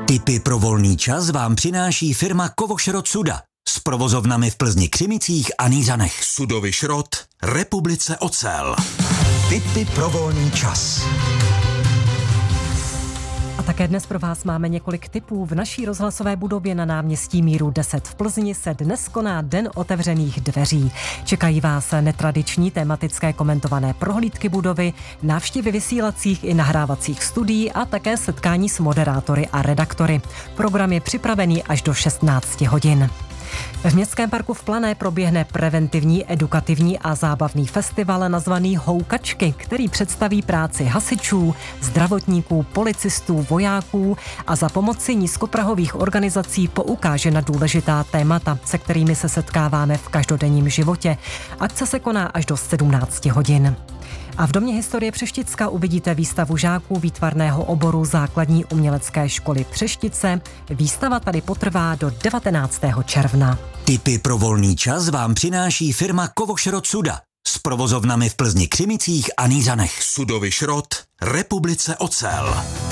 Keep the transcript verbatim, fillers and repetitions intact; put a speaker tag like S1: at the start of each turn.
S1: Tipy pro volný čas vám přináší firma Kovošrot Suda s provozovnami v Plzni, Křimicích a Nýřanech. Sudovy šrot, Republice ocel. Tipy pro volný čas.
S2: A také dnes pro vás máme několik tipů. V naší rozhlasové budově na náměstí Míru deset v Plzni se dnes koná Den otevřených dveří. Čekají vás netradiční tematické komentované prohlídky budovy, návštěvy vysílacích i nahrávacích studií a také setkání s moderátory a redaktory. Program je připravený až do šestnáct hodin. V Městském parku v Plané proběhne preventivní, edukativní a zábavný festival nazvaný Houkačky, který představí práci hasičů, zdravotníků, policistů, vojáků a za pomoci nízkoprahových organizací poukáže na důležitá témata, se kterými se setkáváme v každodenním životě. Akce se koná až do sedmnáct hodin. A v Domě historie Přešticka uvidíte výstavu žáků výtvarného oboru Základní umělecké školy Přeštice. Výstava tady potrvá do devatenáctého června.
S1: Tipy pro volný čas vám přináší firma Kovošrot Suda s provozovnami v Plzni, Křimicích a Nýřanech. Sudovy šrot, Republice ocel.